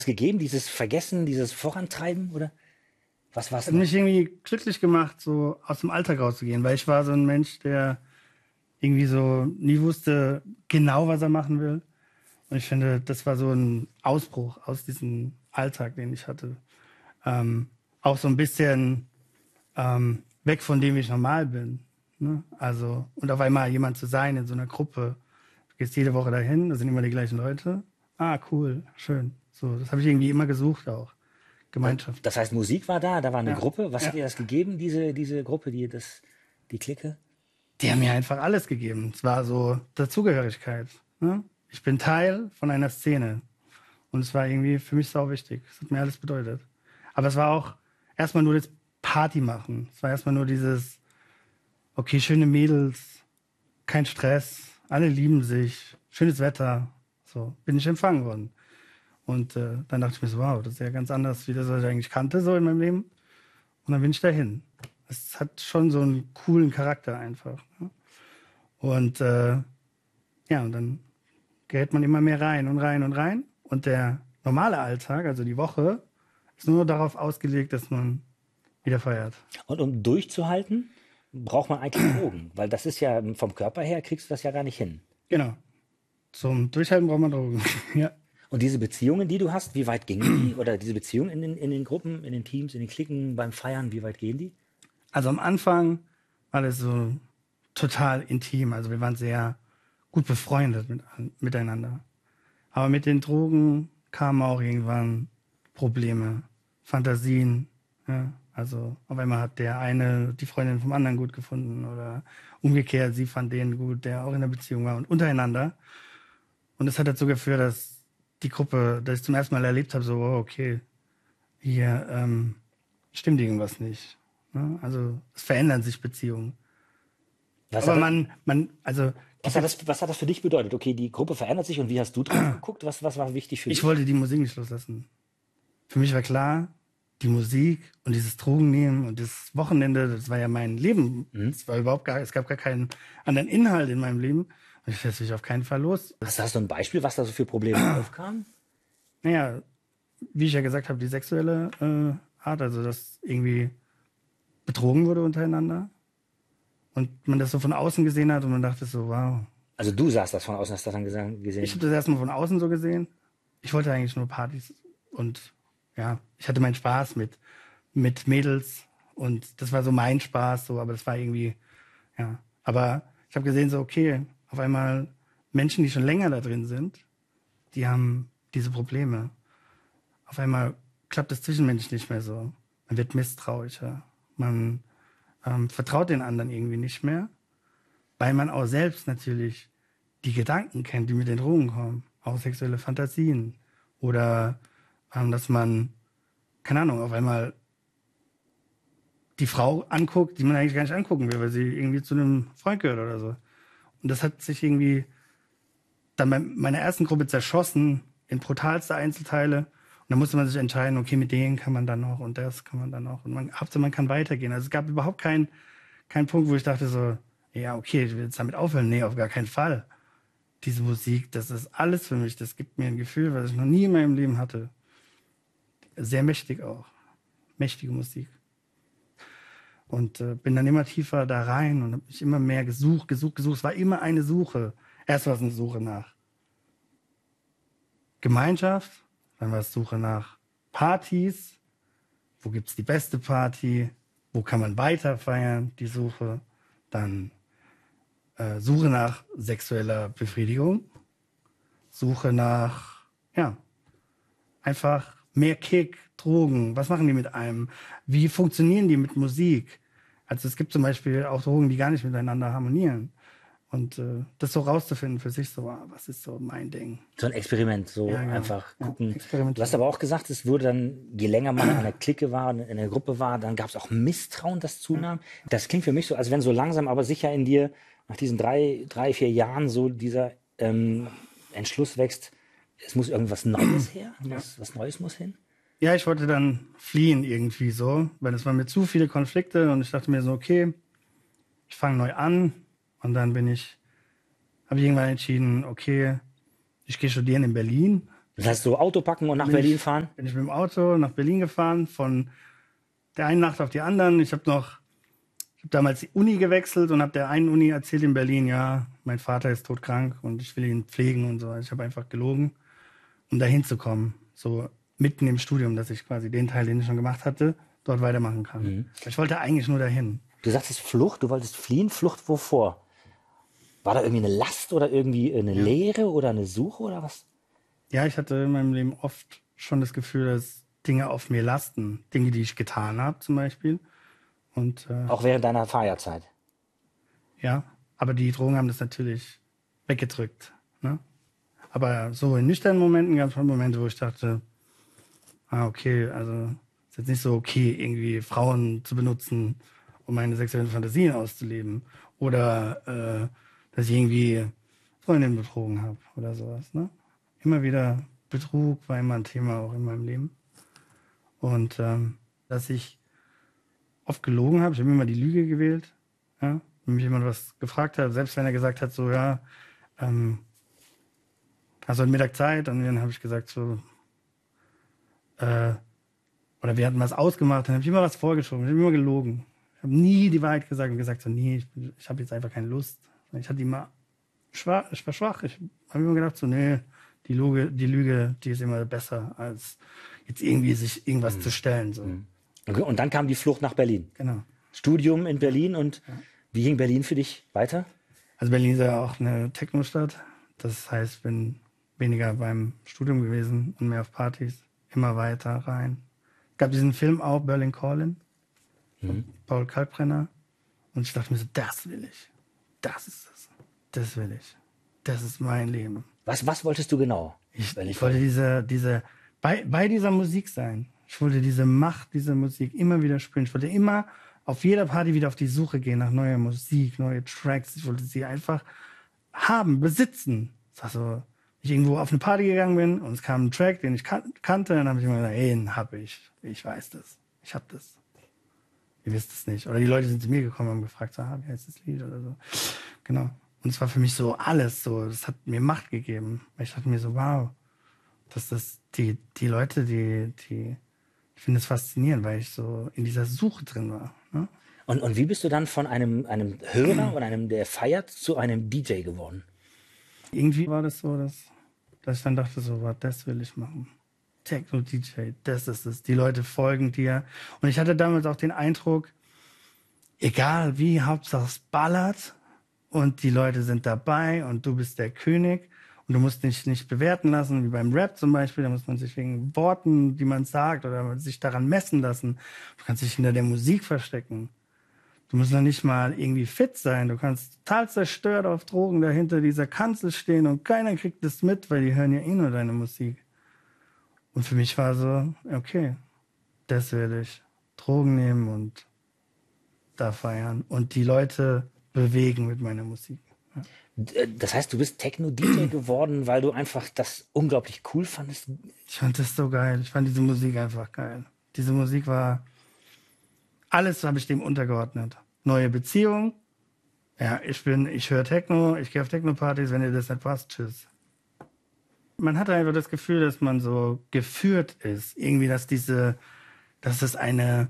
gegeben, dieses Vergessen, dieses Vorantreiben, oder was war's? Hat mich irgendwie glücklich gemacht, so aus dem Alltag rauszugehen, weil ich war so ein Mensch, der irgendwie so nie wusste genau, was er machen will. Und ich finde, das war so ein Ausbruch aus diesem Alltag, den ich hatte. Auch so ein bisschen weg von dem, wie ich normal bin. Ne? Also, und auf einmal jemand zu sein in so einer Gruppe. Du gehst jede Woche dahin, da sind immer die gleichen Leute. Ah, cool, schön. So, das habe ich irgendwie immer gesucht auch. Gemeinschaft. Das heißt, Musik war da war eine Ja, Gruppe. Was ja. hat dir das gegeben, diese Gruppe, die Clique? Die haben mir einfach alles gegeben. Es war so Dazugehörigkeit. Ne? Ich bin Teil von einer Szene. Und es war irgendwie für mich sau wichtig. Es hat mir alles bedeutet. Aber es war auch erstmal nur das Party machen. Es war erstmal nur dieses, okay, schöne Mädels, kein Stress, alle lieben sich, schönes Wetter. So bin ich empfangen worden. Und dann dachte ich mir so, wow, das ist ja ganz anders, wie das, was ich eigentlich kannte, so in meinem Leben. Und dann bin ich dahin. Es hat schon so einen coolen Charakter einfach. Ne? Und ja, und dann gerät man immer mehr rein und rein und rein. Und der normale Alltag, also die Woche, ist nur darauf ausgelegt, dass man wieder feiert. Und um durchzuhalten, braucht man eigentlich Drogen, weil das ist ja vom Körper her kriegst du das ja gar nicht hin. Genau. Zum Durchhalten braucht man Drogen. Ja. Und diese Beziehungen, die du hast, wie weit gingen die? Oder diese Beziehungen in den Gruppen, in den Teams, in den Klicken, beim Feiern, wie weit gehen die? Also am Anfang war das so total intim. Also wir waren sehr gut befreundet miteinander. Aber mit den Drogen kamen auch irgendwann Probleme, Fantasien. Ja? Also auf einmal hat der eine die Freundin vom anderen gut gefunden oder umgekehrt, sie fand den gut, der auch in der Beziehung war und untereinander. Und das hat dazu geführt, dass die Gruppe, dass ich zum ersten Mal erlebt habe, so, oh, okay, hier stimmt irgendwas nicht. Ne? Also es verändern sich Beziehungen. Was Aber hat, also was hat das für dich bedeutet? Okay, die Gruppe verändert sich und wie hast du drauf geguckt? Was war wichtig für ich dich? wollte die Musik nicht loslassen. Für mich war klar, die Musik und dieses Drogennehmen und das Wochenende, das war ja mein Leben. Es war es gab gar keinen anderen Inhalt in meinem Leben. Und ich lasse mich auf keinen Fall los. Hast du ein Beispiel, was da so für Probleme aufkamen? Naja, wie ich ja gesagt habe, die sexuelle Art, also dass irgendwie betrogen wurde untereinander und man das so von außen gesehen hat und man dachte so, wow. Also du sahst das von außen, hast das dann Ich gesehen. habe das erstmal von außen so gesehen. Ich wollte eigentlich nur Partys und ja, ich hatte meinen Spaß mit Mädels und das war so mein Spaß, so, aber das war irgendwie, ja. Aber ich habe gesehen, so, okay, auf einmal Menschen, die schon länger da drin sind, die haben diese Probleme. Auf einmal klappt es zwischenmenschlich nicht mehr so. Man wird misstrauischer. Man vertraut den anderen irgendwie nicht mehr, weil man auch selbst natürlich die Gedanken kennt, die mit den Drogen kommen. Auch sexuelle Fantasien. Oder dass man, keine Ahnung, auf einmal die Frau anguckt, die man eigentlich gar nicht angucken will, weil sie irgendwie zu einem Freund gehört oder so. Und das hat sich irgendwie dann bei meiner ersten Gruppe zerschossen in brutalste Einzelteile. Und dann musste man sich entscheiden, okay, mit denen kann man dann noch und das kann man dann noch. Und Hauptsache man kann weitergehen. Also es gab überhaupt keinen Punkt, wo ich dachte so, ja, okay, ich will jetzt damit aufhören. Nee, auf gar keinen Fall. Diese Musik, das ist alles für mich. Das gibt mir ein Gefühl, was ich noch nie in meinem Leben hatte. Sehr mächtig auch. Mächtige Musik. Und bin dann immer tiefer da rein und habe mich immer mehr gesucht. Es war immer eine Suche. Erst war es eine Suche nach Gemeinschaft, dann war es Suche nach Partys. Wo gibt's die beste Party? Wo kann man weiter feiern? Die Suche. Dann Suche nach sexueller Befriedigung. Suche nach, ja, einfach mehr Kick, Drogen. Was machen die mit einem? Wie funktionieren die mit Musik? Also es gibt zum Beispiel auch Drogen, die gar nicht miteinander harmonieren. Und das so rauszufinden für sich, so, was ist so mein Ding? So ein Experiment, so Ja, genau. einfach Ja, gucken. Du experimentieren. hast aber auch gesagt, es wurde dann, je länger man in einer Clique war, in einer Gruppe war, dann gab es auch Misstrauen, das zunahm. Das klingt für mich so, als wenn so langsam, aber sicher in dir nach diesen 3, 4 Jahren so dieser Entschluss wächst, es muss irgendwas Neues her, was Neues muss hin. Ja, ich wollte dann fliehen irgendwie so, weil es waren mir zu viele Konflikte und ich dachte mir so, okay, ich fange neu an und dann habe ich irgendwann entschieden, okay, ich gehe studieren in Berlin Das heißt, so Auto packen und nach Berlin fahren? Bin ich mit dem Auto nach Berlin gefahren, von der einen Nacht auf die anderen. Ich habe damals die Uni gewechselt und habe der einen Uni erzählt in Berlin, ja, mein Vater ist todkrank und ich will ihn pflegen und so. Also ich habe einfach gelogen, um da hinzukommen. So mitten im Studium, dass ich quasi den Teil, den ich schon gemacht hatte, dort weitermachen kann. Ich wollte eigentlich nur dahin. Du sagtest Flucht, du wolltest fliehen. Flucht wovor? War da irgendwie eine Last oder irgendwie eine Leere oder eine Suche oder was? Ja, ich hatte in meinem Leben oft schon das Gefühl, dass Dinge auf mir lasten. Dinge, die ich getan habe zum Beispiel. Und Auch während deiner Feierzeit. ja, aber die Drogen haben das natürlich weggedrückt. Ne? Aber so in nüchternen Momenten gab es schon Momente, wo ich dachte, okay, also ist jetzt nicht so okay, irgendwie Frauen zu benutzen, um meine sexuellen Fantasien auszuleben. Oder dass ich irgendwie Freundinnen betrogen habe oder sowas. Ne? Immer wieder Betrug war immer ein Thema auch in meinem Leben. Und dass ich oft gelogen habe, ich habe immer die Lüge gewählt. Ja? Wenn mich jemand was gefragt hat, selbst wenn er gesagt hat, so, ja, hast du heute Mittag Zeit? Und dann habe ich gesagt, so, oder wir hatten was ausgemacht, dann habe ich immer was vorgeschoben, ich habe immer gelogen. Ich habe nie die Wahrheit gesagt und gesagt, so, nee, ich habe jetzt einfach keine Lust. Ich hatte immer ich war schwach. Ich habe immer gedacht, so, nee, die Lüge, die ist immer besser, als jetzt irgendwie sich irgendwas zu stellen. So. Okay, und dann kam die Flucht nach Berlin. Genau. Studium in Berlin und wie ging Berlin für dich weiter? Also Berlin ist ja auch eine Techno-Stadt. Das heißt, ich bin weniger beim Studium gewesen und mehr auf Partys. Immer weiter rein. Es gab diesen Film auch, Berlin Calling, von Paul Kalkbrenner. Und ich dachte mir so, das will ich. Das ist es. Das will ich. Das ist mein Leben. Was wolltest du genau? Ich wollte bei dieser Musik sein. Ich wollte diese Macht dieser Musik immer wieder spüren. Ich wollte immer auf jeder Party wieder auf die Suche gehen nach neuer Musik, neue Tracks. Ich wollte sie einfach haben, besitzen. Das war so, wenn ich irgendwo auf eine Party gegangen bin und es kam ein Track, den ich kannte, dann habe ich immer gesagt, ey, den hab ich. Ich weiß das. Ich hab das. Ihr wisst es nicht. Oder die Leute sind zu mir gekommen und haben gefragt, so, wie heißt das Lied oder so. Genau. Und es war für mich so alles so. Das hat mir Macht gegeben. Weil ich dachte mir so, wow, die Leute, ich finde es faszinierend, weil ich so in dieser Suche drin war. Ne? Und wie bist du dann von einem Hörer und einem, der feiert, zu einem DJ geworden? Irgendwie war das so, dass ich dann dachte, so, was, das will ich machen. Techno-DJ, das ist es. Die Leute folgen dir. Und ich hatte damals auch den Eindruck, egal wie, Hauptsache es ballert und die Leute sind dabei und du bist der König und du musst dich nicht bewerten lassen, wie beim Rap zum Beispiel. Da muss man sich wegen Worten, die man sagt oder sich daran messen lassen. Du kannst dich hinter der Musik verstecken. Du musst noch nicht mal irgendwie fit sein. Du kannst total zerstört auf Drogen dahinter dieser Kanzel stehen und keiner kriegt das mit, weil die hören ja eh nur deine Musik. Und für mich war so, okay, das will ich. Drogen nehmen und da feiern und die Leute bewegen mit meiner Musik. Ja. Das heißt, du bist Techno-DJ geworden, weil du einfach das unglaublich cool fandest? Ich fand das so geil. Ich fand diese Musik einfach geil. Diese Musik war, alles habe ich dem untergeordnet. Neue Beziehung. Ja, ich höre Techno, ich gehe auf Techno-Partys, wenn dir das nicht passt, tschüss. Man hatte einfach das Gefühl, dass man so geführt ist. Irgendwie, dass es eine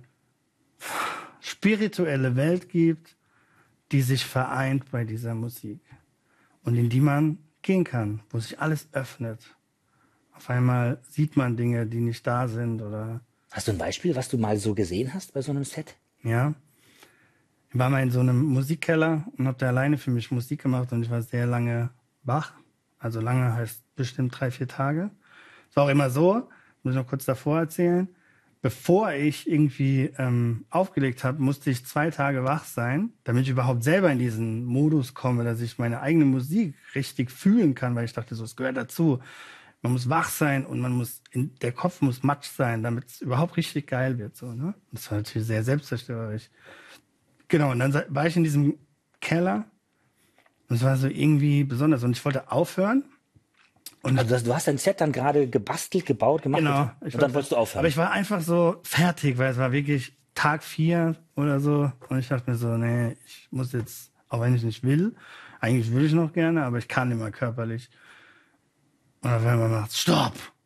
spirituelle Welt gibt, die sich vereint bei dieser Musik. Und in die man gehen kann, wo sich alles öffnet. Auf einmal sieht man Dinge, die nicht da sind oder. Hast du ein Beispiel, was du mal so gesehen hast bei so einem Set? Ja. Ich war mal in so einem Musikkeller und habe da alleine für mich Musik gemacht und ich war sehr lange wach. Also lange heißt bestimmt 3-4 Tage. Es war auch immer so, muss ich noch kurz davor erzählen. Bevor ich irgendwie aufgelegt habe, musste ich 2 Tage wach sein, damit ich überhaupt selber in diesen Modus komme, dass ich meine eigene Musik richtig fühlen kann, weil ich dachte, so, es gehört dazu. Man muss wach sein und der Kopf muss matsch sein, damit es überhaupt richtig geil wird. So, ne? Das war natürlich sehr selbstzerstörerisch. Genau, und dann war ich in diesem Keller und es war so irgendwie besonders und ich wollte aufhören. Und also du hast dein Set dann gerade gebastelt, gebaut, gemacht genau, und dann wolltest du aufhören. Aber ich war einfach so fertig, weil es war wirklich Tag 4 oder so und ich dachte mir so, nee, ich muss jetzt, auch wenn ich nicht will, eigentlich will ich noch gerne, aber ich kann immer körperlich. Und auf einmal macht's Stopp!